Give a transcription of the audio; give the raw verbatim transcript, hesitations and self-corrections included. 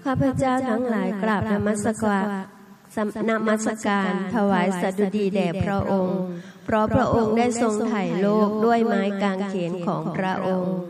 ข้าพเจ้าทั้งหลายกราบนมัสการนมัสการถวายสดุดีแด่พระองค์เพราะพระองค์ได้ทรงไถ่โลกด้วยไม้กางเขนของพระองค์